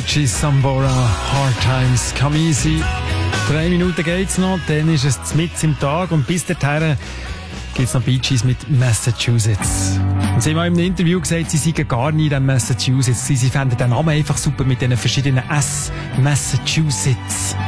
Gees, Sambora, Hard Times, Come Easy. 3 Minuten geht's noch, dann ist es mitten im Tag und bis dahin gibt's noch Bee Gees mit Massachusetts. Und sie haben auch in einem Interview gesagt, sie seien gar nie in Massachusetts. Sie fänden den Namen einfach super mit diesen verschiedenen S. Massachusetts.